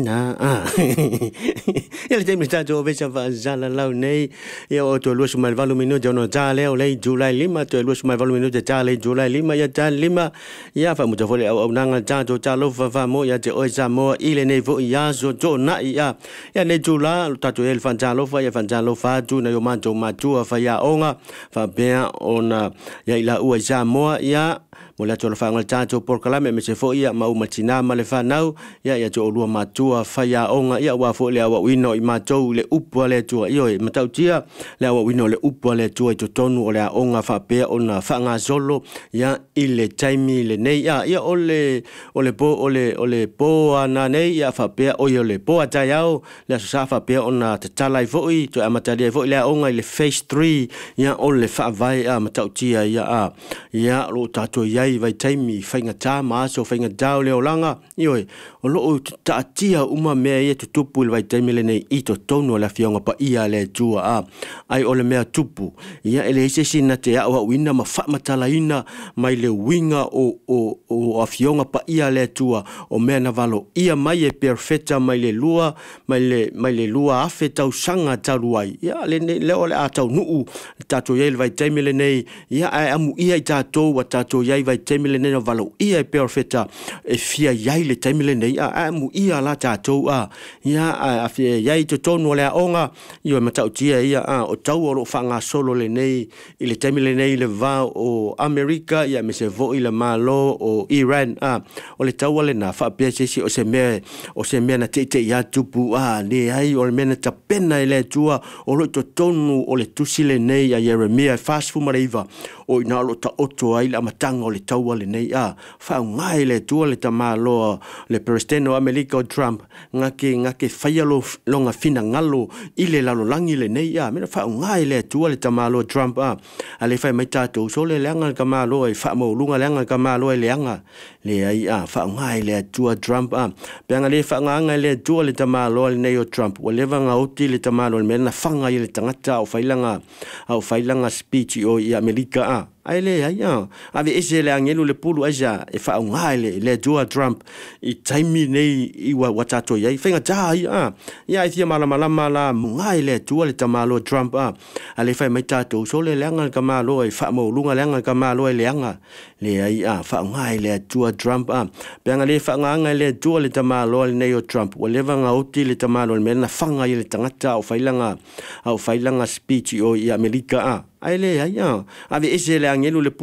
Ele tem está jo veja jala lau nei ya o to luas mal valu minu jono jale o lei Julai 5 to luas mal valu minu jale Julai 5 ya jale 5 ya fa mu jo fole au nanga jo jalo fa mo ya je o mo ile nei vo ya zo jo na ya nei jula ta to el fan jalo fa ya fan jalo fa ju na yo man jo ma ju fa ya onga fa bea ona ya ila u mo ya mo la to fa ngal jo por kala me se fo ya mau machina ma le fa nau ya jo lu ma ju fa ya onga ia wa fo le wa wino I matou le upu le tua io e matau tia le wa wino le upu le tua to tonu o le onga fa pe ona fa nga solo ia ile taimi le nei ia ole po ana nei ia fa pe o le po ata yao le sa fa pe ona te talai foi to amata le foi le onga le phase 3 ia ole fa vai a matau tia ia lo tato ia vai taimi fainga ta ma so fainga dau le olanga io o lo ta tia uma me ia tupu vai taimile nei ito tono la fionga pa ia le tua ai ole mea tupu ia ele se sina te au wina ma fa matala ina mai le winga o fionga pa ia le tua o mea na valo ia mai e perfecta mai le lua afe tau sanga taruai ia le ole atau nuu tato ia vai taimile nei ia ai amu ia I tato wa tato ia vai taimile nei na valo ia e perfecta e fia ia le taimile nei amu ia la tato ia afia yai to tonu le onga io matau tia ia o tau o fanga solo le nei ile temile nei le va o America ia me se vo ile malo o Iran o le tau le na fa pese o se me na te ia tupu le ai o me na tapena ile tua o lo to tonu o le tusile nei ia Jeremia fast fu mariva o ina lo ta oto ai la matanga o le tau le nei fa ngai le tua le tamalo le presidente o America o Trump ngake faia longa fina ngalo ile lalo langi le nei mena fa ngai le tua le tamalo Trump ale fa mai tato so le langa kamalo e fa mo lunga langa kamalo e leanga le ai fa ngai le tua Trump penga le fa ngai le tua le tamalo le nei o Trump o le vanga oti le tamalo le mena fanga ile tangata o failanga speech o I America ai le ai ave ese le angelu le pulu aja e fa ngai le tua Trump I taimi nei I watato ia fenga ta ia ia mala ngai le tua le tamalo Trump ale fa mai tato so le langa kamalo e fa mo lunga langa kamalo e leanga le ai fa ngai le tua Trump penga le fa ngai le tua le tamalo le nei o Trump o le vanga oti le tamalo le mena fanga ile tangata o failanga speech o I America ai le ai ave ese le angelu le